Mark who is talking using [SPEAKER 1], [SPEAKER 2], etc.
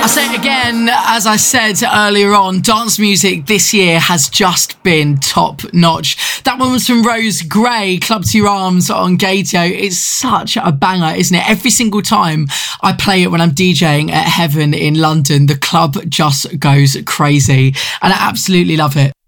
[SPEAKER 1] I'll say it again, as I said earlier on, dance music this year has just been top notch. That one was from Rose Gray, Club to Your Arms on Gadio. It's such a banger, isn't it? Every single time I play it when I'm DJing at Heaven in London, the club just goes crazy, and I absolutely love it.